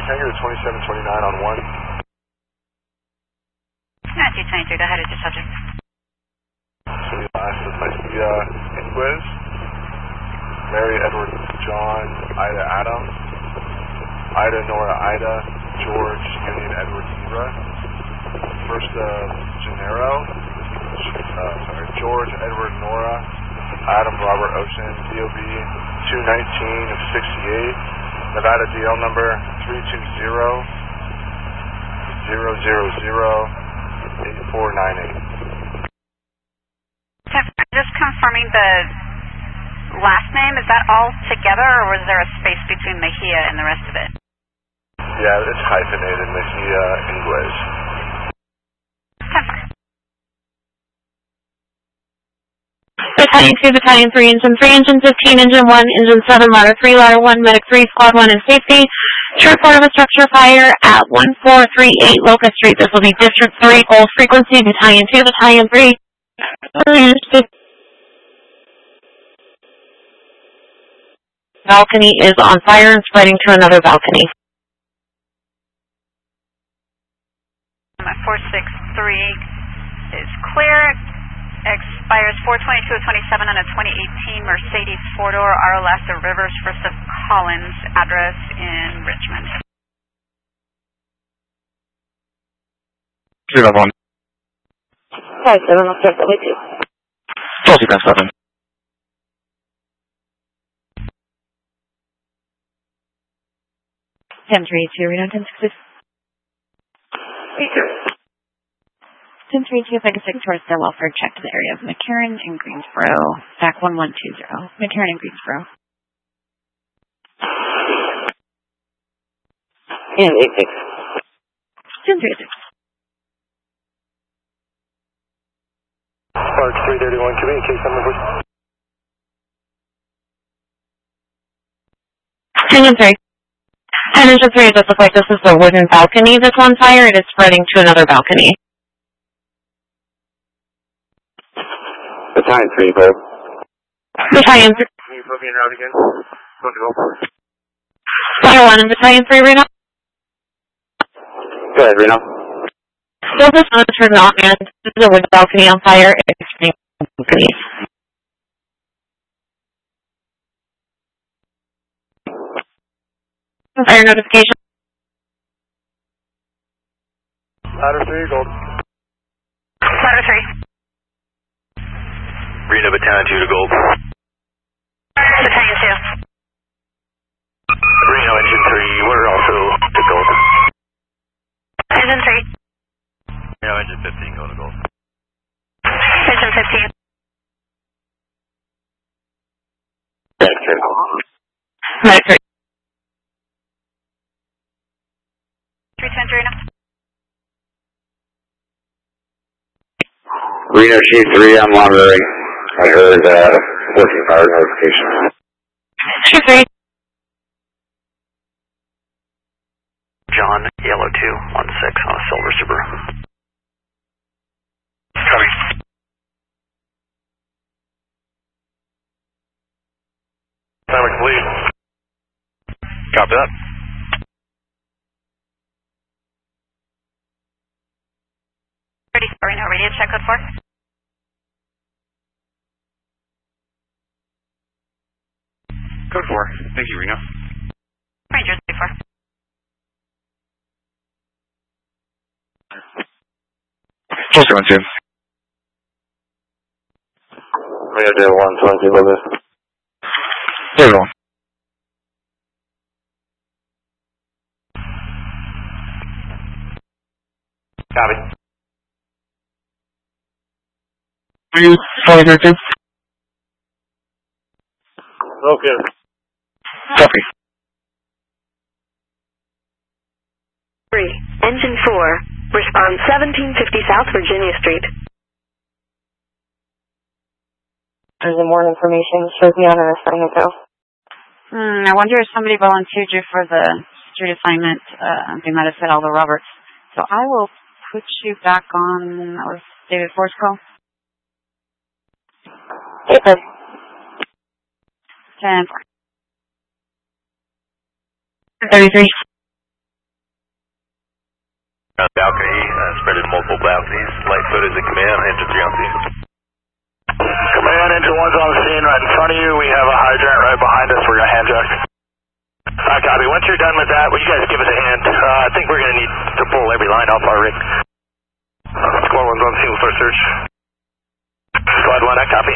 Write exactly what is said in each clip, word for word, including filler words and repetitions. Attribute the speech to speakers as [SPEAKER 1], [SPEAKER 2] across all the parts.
[SPEAKER 1] Tango to twenty-seven twenty-nine on one.
[SPEAKER 2] two twenty-three, go ahead with your subject.
[SPEAKER 1] City last is Messiah Inquis, Mary Edward John Ida Adam, Ida Nora Ida, George Union Edward Zebra, First uh, Gennaro, uh, sorry, George Edward Nora, Adam Robert Ocean, D O B two nineteen of sixty-eight, Nevada D L number three two zero zero zero zero eight four nine eight.
[SPEAKER 2] Just confirming the last name, is that all together or was there a space between Mejia and the rest of it?
[SPEAKER 1] Yeah, it's hyphenated, Mejia Inquis.
[SPEAKER 3] Battalion two, Battalion three, Engine three, Engine fifteen, Engine one, Engine seven, Ladder three, Ladder one, Medic three, Squad one in safety. True report of a structure fire at one four three eight Locust Street. This will be District three, Gold frequency, Battalion two, Battalion three. Balcony is on fire and spreading to another balcony.
[SPEAKER 2] four six three is clear. Expires four twenty-two of twenty-seven on a twenty eighteen Mercedes four-door R L S of Rivers, First of Collins, address in Richmond.
[SPEAKER 4] three one one.
[SPEAKER 3] five seven, I'll start that way too.
[SPEAKER 4] Chelsea Best seven.
[SPEAKER 3] ten three two, Reno ten six six. ten three two, Vegas six towards the welfare check to the area of McCarran and Greensboro. Back one one two zero. McCarran and Greensboro. And eight six. ten three six.
[SPEAKER 1] Park three thirty-one, communicate number please.
[SPEAKER 3] Engine three. And Engine three, it does look like this is the wooden balcony that's on fire. It is spreading to another balcony.
[SPEAKER 4] Battalion three, Bob.
[SPEAKER 3] Battalion three.
[SPEAKER 1] Can you put me in route again? Go to go.
[SPEAKER 3] Ladder one and Battalion three, Reno.
[SPEAKER 4] Go ahead, Reno.
[SPEAKER 3] Still this one turn on, and this is a wooden balcony on fire. It's spreading to balcony. Fire notification.
[SPEAKER 1] Ladder three, gold.
[SPEAKER 2] Ladder three.
[SPEAKER 5] Reno Battalion two to gold.
[SPEAKER 2] Battalion two.
[SPEAKER 5] Reno Engine three, we're also to gold.
[SPEAKER 2] Engine three.
[SPEAKER 5] Reno Engine fifteen, go to gold.
[SPEAKER 2] Engine fifteen.
[SPEAKER 4] Medic three.
[SPEAKER 3] Medic three.
[SPEAKER 2] three ten Reno.
[SPEAKER 4] Reno Chief three, I'm monitoring. I heard uh, working fire notification.
[SPEAKER 3] Chief three.
[SPEAKER 5] John, Yellow two, one six on a Silver Subaru. Coming.
[SPEAKER 1] Time complete.
[SPEAKER 5] Copy that.
[SPEAKER 2] Ready, Reno, radio check code four.
[SPEAKER 5] Code four. Thank you, Reno.
[SPEAKER 2] Ranger three four.
[SPEAKER 4] Chelsea one two. Reno Day one twenty, go this. There we go.
[SPEAKER 1] Copy.
[SPEAKER 4] Three, five, two.
[SPEAKER 1] Okay.
[SPEAKER 4] Copy.
[SPEAKER 6] Three. Engine four. Respond seventeen fifty South Virginia Street.
[SPEAKER 3] There's more information. Shows me on an assignment though. Hmm, I wonder if somebody volunteered you for the street assignment. Uh, they might have said Aldo Roberts. So I will put you back on. That was David Ford's call. Hey, Fred. ten four. thirty-three.
[SPEAKER 7] to command, engine three on scene.
[SPEAKER 8] Command, engine one's on the scene right in front of you. We have a hydrant right behind us. We're going to hand jack. Alright, copy. Once you're done with that, will you guys give us a hand? Uh, I think we're going to need to pull every line off our rig. Uh, squad one's on the scene with our search. Squad one, I copy.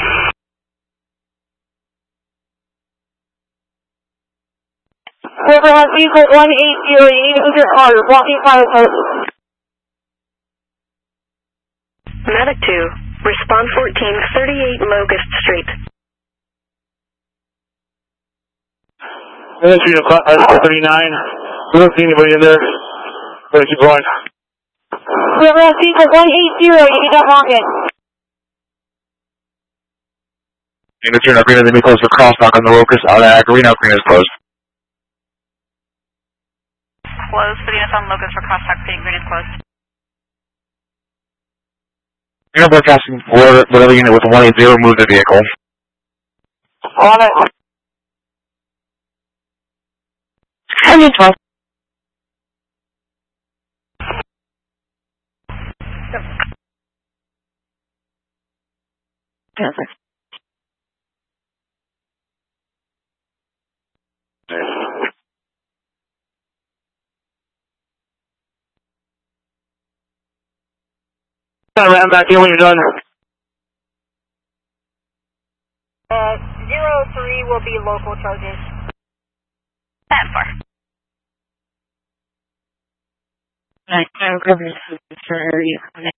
[SPEAKER 3] River has vehicle one eight zero, you need to move your car, blocking fire post.
[SPEAKER 6] Medic two, respond fourteen thirty-eight Locust Street.
[SPEAKER 9] Medic three, uh, thirty-nine. We don't see anybody in there. Better keep going.
[SPEAKER 3] River has vehicle one eight zero, you need to lock it.
[SPEAKER 9] Unit three, green, let me close the crosstalk on the Locust. Out of green, out green is closed.
[SPEAKER 2] Closed for the units on Locust for crosstalk, being green is closed.
[SPEAKER 9] You're broadcasting for whatever unit with a one eight zero, move the vehicle.
[SPEAKER 3] On it. Engine twelve. Perfect.
[SPEAKER 9] Ram back in when you're done.
[SPEAKER 10] Uh, zero three will be local charges.
[SPEAKER 2] ten four.
[SPEAKER 3] I can cover this for area.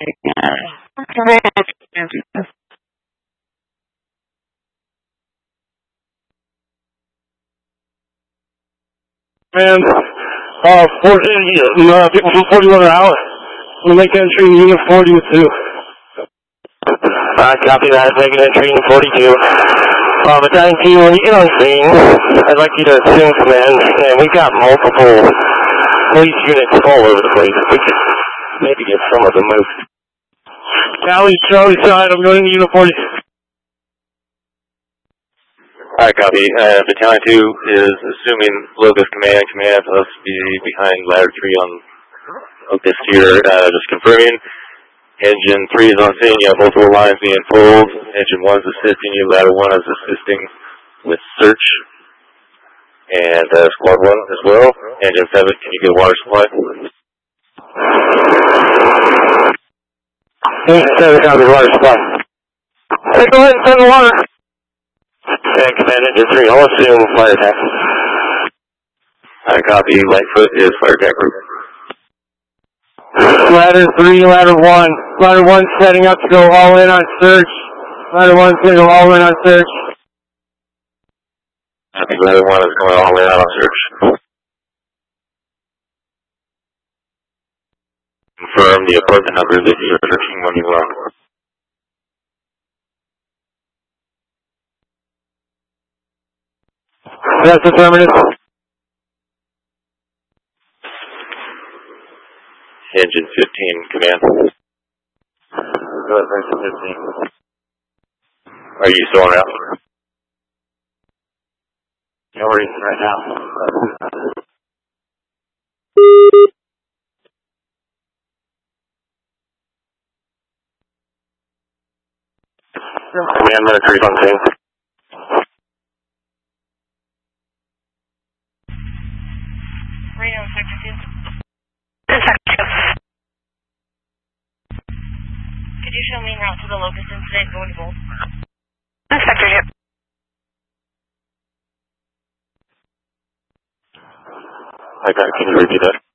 [SPEAKER 9] Man, uh, forty, uh, people from forty-one an hour. We'll make entry in unit forty with two.
[SPEAKER 8] Alright, copy that. Making entry in forty-two. Uh, Battalion two, when you get on scene, I'd like you to assume command. And we've got multiple police units all over the place. We could maybe get some of them moved.
[SPEAKER 9] Cali, Charlie side, I'm going to unit forty.
[SPEAKER 7] Alright, copy. Uh, Battalion two is assuming Locust command. Command us be behind ladder three on Locust here. Uh, just confirming. Engine three is on scene. You have multiple lines being pulled. Engine one is assisting you. Ladder one is assisting with search. And uh, squad one as well. Engine seven, can you get a water supply?
[SPEAKER 8] Engine seven, copy water supply.
[SPEAKER 9] Hey, go ahead and send the water.
[SPEAKER 8] And command engine three, I'll assume fire attack.
[SPEAKER 7] Alright, copy. Lightfoot is fire attack group.
[SPEAKER 9] Ladder three, ladder one. Ladder one setting up to go all in on search. Ladder one's going to go all in on search.
[SPEAKER 7] I think ladder one is going all in on search. Confirm the apartment number that you're searching when you want.
[SPEAKER 9] That's affirmative.
[SPEAKER 7] Engine fifteen, command.
[SPEAKER 8] Go ahead, engine fifteen.
[SPEAKER 7] Are you still on route?
[SPEAKER 8] Yeah, we're eating right now. Command military on scene.
[SPEAKER 10] Radio sector two.
[SPEAKER 2] Sector two.
[SPEAKER 10] Could you show me en route to the Locust incident going to Gold?
[SPEAKER 2] Sector two.
[SPEAKER 7] I got it. Can you repeat that?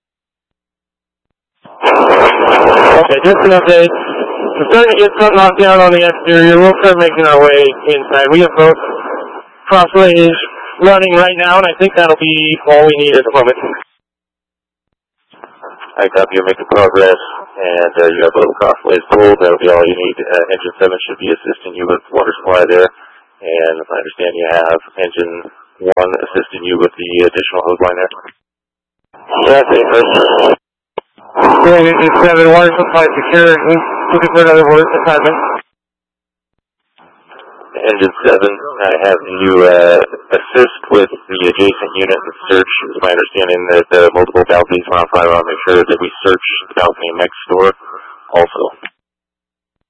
[SPEAKER 9] Okay, just an update. We're starting to get some knockdown on the exterior. We'll start making our way inside. We have both cross range running right now, and I think that'll be all we need at the moment.
[SPEAKER 7] I copy. You're making progress, and uh, you have both crossways pulled. That'll be all you need. Uh, engine seven should be assisting you with water supply there, and if I understand, you have engine one assisting you with the additional hose line there.
[SPEAKER 8] Yeah, that's it, first.
[SPEAKER 9] Yeah, engine seven, water supply secure. We're looking for another water department.
[SPEAKER 7] Engine seven, I have you uh, assist with the adjacent unit and search. It's my understanding that uh, multiple balconies are on fire. I'll make sure that we search the balcony next door also.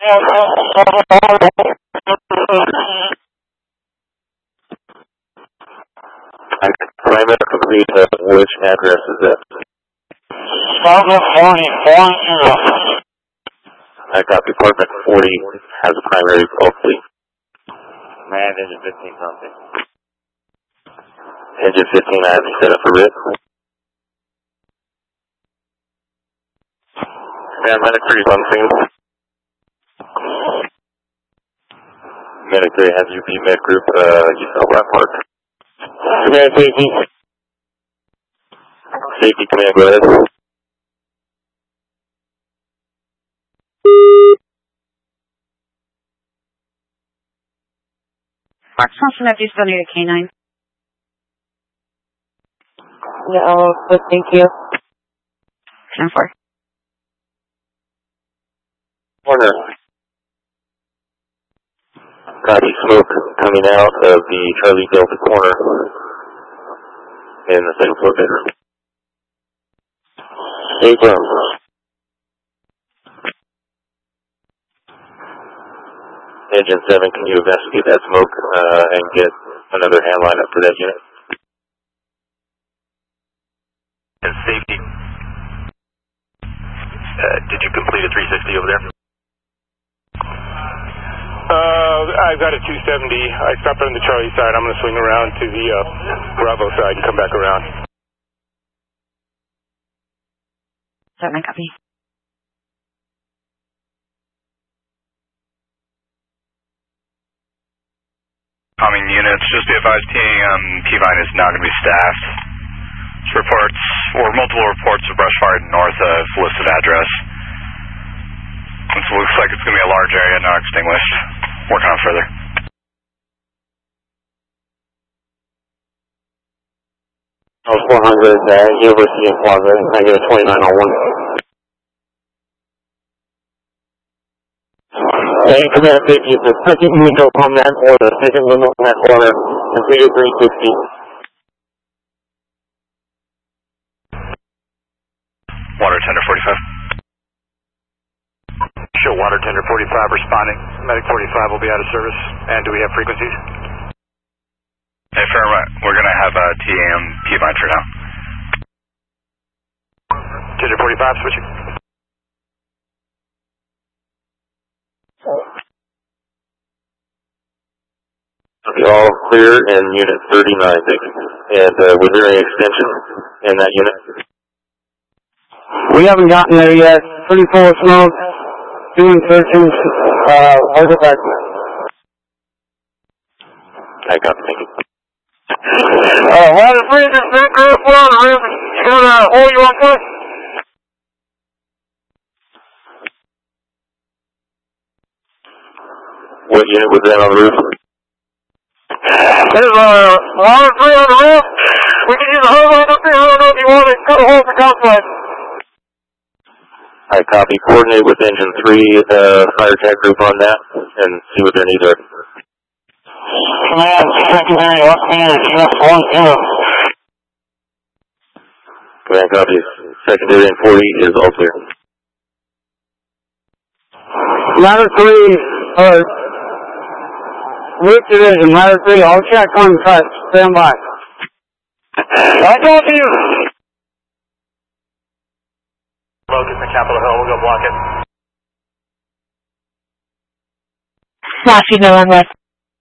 [SPEAKER 7] Private complete, uh, which address is that?
[SPEAKER 9] Department forty, forty.
[SPEAKER 7] I got Department forty has a primary call, please. Man, engine fifteen something. Engine fifteen, I have you set up for R I T. Man, Medic three is on scene. Medic three has U P Med Group, uh, you saw Black Park. Command safety. Safety command, go ahead.
[SPEAKER 3] Mark Thompson, if you still need a K nine.
[SPEAKER 9] No, but thank you.
[SPEAKER 3] ten four.
[SPEAKER 7] Corner. Copy smoke coming out of the Charlie Delta corner in the second floor bedroom. Abram. Engine seven, can you investigate that smoke uh, and get another hand line up for that unit?
[SPEAKER 8] And safety. Uh, did you complete a three sixty over there?
[SPEAKER 9] Uh, I've got a two seventy. I stopped on the Charlie side. I'm going to swing around to the uh, Bravo side and come back around.
[SPEAKER 3] Is that my copy?
[SPEAKER 11] Coming units, just be advised, um, P-Vine is now going to be staffed. Reports, or multiple reports of brush fire north of listed address. It looks like it's going to be a large area, not extinguished. Working on further.
[SPEAKER 7] Oh, four hundred, uh, University of Plaza, negative twenty-nine oh one. Hey, command safety, is the second window on that order, second window on that order, completed three sixty.
[SPEAKER 11] Water tender forty-five.
[SPEAKER 8] Show water tender forty-five responding. Medic forty-five will be out of service. And do we have frequencies?
[SPEAKER 11] Hey, firm, we're going to have a T A M P-Vine for now.
[SPEAKER 8] Tender forty-five, switching.
[SPEAKER 7] Okay, all clear in unit thirty-nine, thank you. And uh, was there any extension in that unit?
[SPEAKER 9] We haven't gotten there yet. Pretty full of smoke. Doing searches. Uh, I'll get back.
[SPEAKER 7] I got it, thank you.
[SPEAKER 9] Uh, water freezing, big group one, I'm gonna hold you on foot.
[SPEAKER 7] What unit was that on the roof?
[SPEAKER 9] There's a water free on the roof. We can use a hose line up there. I don't know if you want to cut a hole for complex.
[SPEAKER 7] I copy. Coordinate with engine three, uh, fire tech group on that, and see what their needs are.
[SPEAKER 9] Command, secondary, left hand, just one, zero.
[SPEAKER 7] Command copies. Secondary and forty is all clear.
[SPEAKER 9] Ladder three, uh, Root division, ladder three, I'll check on cut. Stand by. I told you.
[SPEAKER 8] Locust in Capitol Hill, we'll go block it.
[SPEAKER 3] Flashy no on left.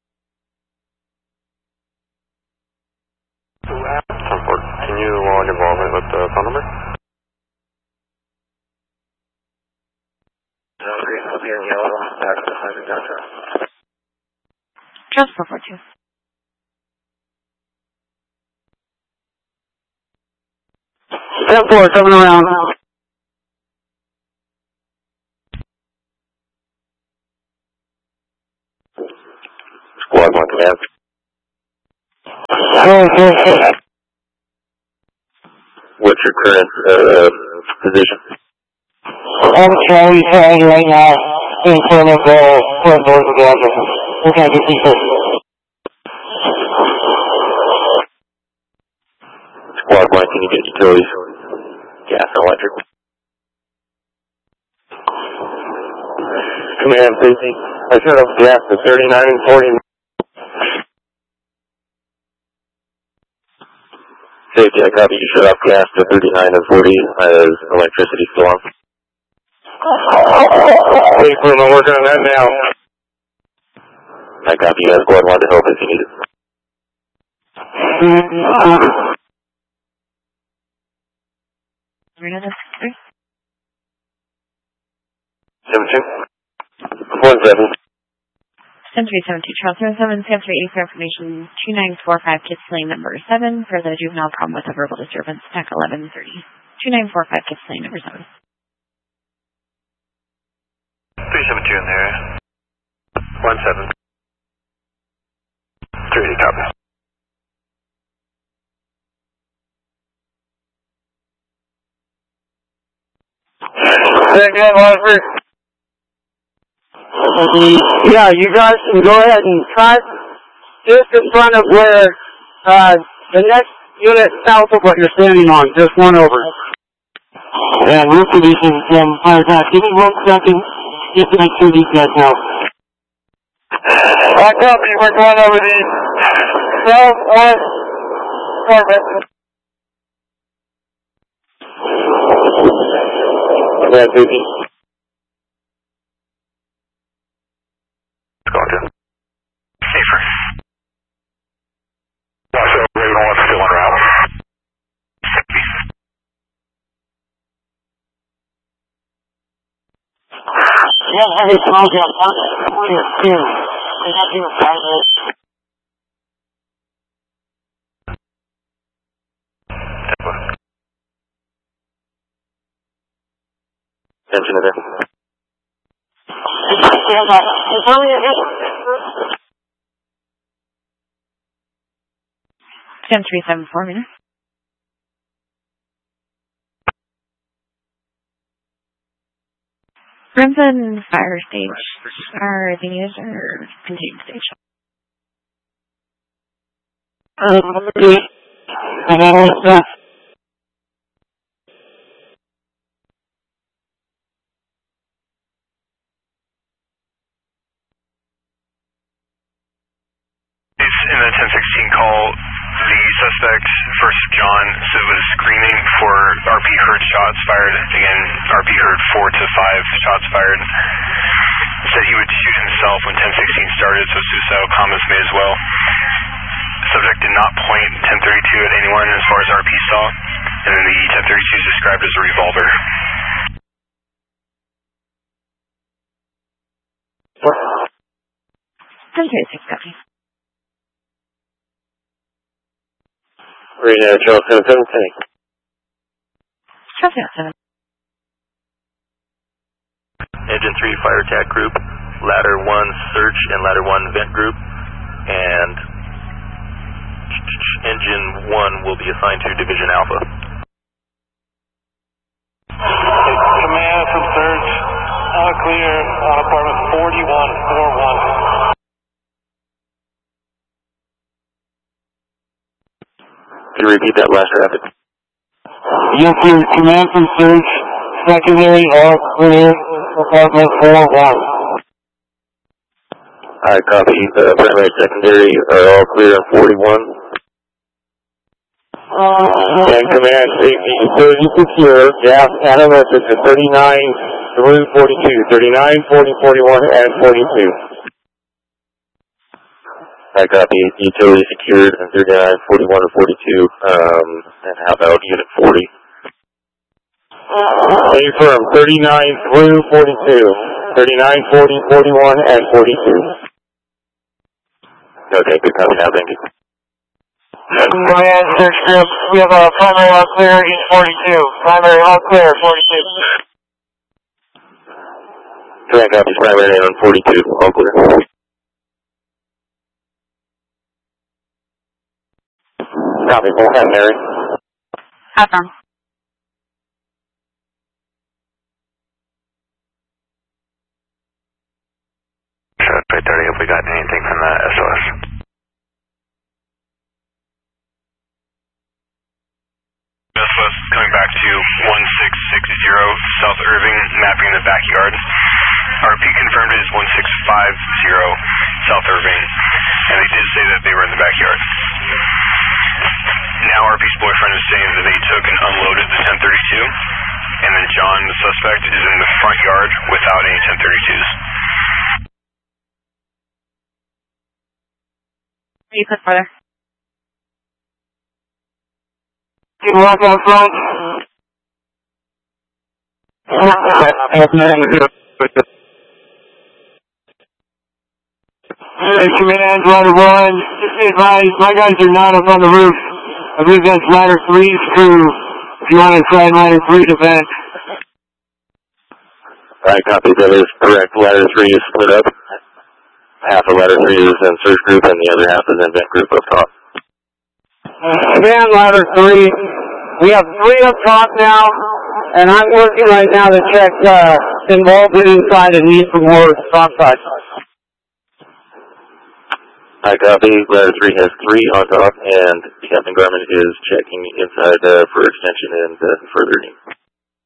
[SPEAKER 7] Can you log involvement with the phone number?
[SPEAKER 3] Just four four two.
[SPEAKER 9] ten four, coming around.
[SPEAKER 7] Squad one command. What's your current uh, position?
[SPEAKER 9] I'm Charlie Charlie right now in front of the front doors of the address. We're going to get these
[SPEAKER 7] Squad one, can you get utilities? Gas and electric.
[SPEAKER 9] Command safety. I shut off gas to thirty-nine forty.
[SPEAKER 7] Safety, I copy. You shut off gas to thirty-nine and forty as electricity still on.
[SPEAKER 9] Wait for him, I'm working on that now.
[SPEAKER 7] I copy. You guys go ahead and want to help if you need it. Seven two. One seven.
[SPEAKER 3] Seven three seven two Charles seven seven seven three eighty for information two nine four five kids lane number seven for the juvenile problem with a verbal disturbance stack eleven thirty. Two nine four five kids lane number seven.
[SPEAKER 11] Three seven two in there. One seven. Three eighty copy.
[SPEAKER 9] Second, Oliver. Yeah, you guys can go ahead and try just in front of where uh, the next unit south of what you're standing on, just one over. And roof condition from fire attack. Give me one second just to make sure these guys know. I copy, we're going over the southwest orbit. Yeah, baby.
[SPEAKER 11] Gotcha. Safer. Yeah, so Raven one still on route.
[SPEAKER 9] Yeah, heavy smoke out. Clear, clear. They got you excited.
[SPEAKER 7] Attention to there.
[SPEAKER 9] It's only a hit.
[SPEAKER 3] ten three seven four minutes. Remsen fire stage. Are these or contained stage?
[SPEAKER 9] Um, okay. And then what's that?
[SPEAKER 11] In the ten sixteen call, the suspect, first John, so was screaming for R P heard shots fired. Again, R P heard four to five shots fired. Said he would shoot himself when ten sixteen started, so suicidal comments made as well. Subject did not point ten thirty-two at anyone as far as R P saw, and then the ten thirty-two is described as a revolver.
[SPEAKER 3] ten thirty-six copy.
[SPEAKER 7] Right now, Charles seven seven ten.
[SPEAKER 3] Charles seven.
[SPEAKER 7] Engine three fire attack group, ladder one search and ladder one vent group, and engine one will be assigned to Division Alpha.
[SPEAKER 9] Command from search, all clear on apartment forty-one forty-one.
[SPEAKER 7] Can you repeat that last rapid?
[SPEAKER 9] Yes, sir. Command from search, secondary, all clear, apartment four one.
[SPEAKER 7] I copy. The primary and secondary are all clear on forty-one.
[SPEAKER 9] Uh, and command safety, thirty secure, gas and electric to thirty-nine through forty-two, thirty-nine, forty, forty-one, and forty-two.
[SPEAKER 7] I copy. Utility secured and thirty-nine, forty-one, and forty-two. Um, and how about unit forty?
[SPEAKER 9] Stay firm, thirty-nine through forty-two, thirty-nine, forty, forty-one, and forty-two.
[SPEAKER 7] Okay, good copy now, thank you.
[SPEAKER 9] Command search group, we have a primary all clear, East forty-two. Primary all clear, forty-two.
[SPEAKER 7] Command copies primary on forty-two, all clear.
[SPEAKER 9] Copy, full time, Mary.
[SPEAKER 3] Affirm.
[SPEAKER 11] Right thirty, if we got anything from the S O S. S O S coming back to one six six zero South Irving, mapping the backyard. R P confirmed it is one six five zero South Irving, and they did say that they were in the backyard. Now R P's boyfriend is saying that they took and unloaded the ten thirty-two, and then John, the suspect, is in the front yard without any ten thirty-twos.
[SPEAKER 3] You put further.
[SPEAKER 9] You walk out front. Hey, command, ladder one. Just be advised, my guys are not up on the roof. I believe that's ladder three's crew. If you want to try ladder three's event.
[SPEAKER 7] Alright, copy. That is correct. Ladder three is split up. Half of ladder three is in search group, and the other half is in vent group up top.
[SPEAKER 9] Uh, command, ladder three. We have three up top now, and I'm working right now to check uh, involvement inside and need for more top side.
[SPEAKER 7] I copy. Ladder three has three on top, and Captain Garmin is checking inside uh, for extension and uh, further need.